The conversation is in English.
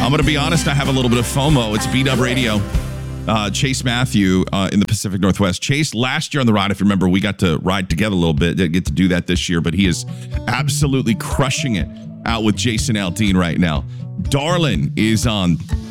I'm going to be honest, I have a little bit of FOMO. It's B-Dub Radio. Chase Matthew in the Pacific Northwest. Chase, last year on the ride, if you remember, we got to ride together a little bit. Didn't get to do that this year, but he is absolutely crushing it out with Jason Aldean right now. Darlin is on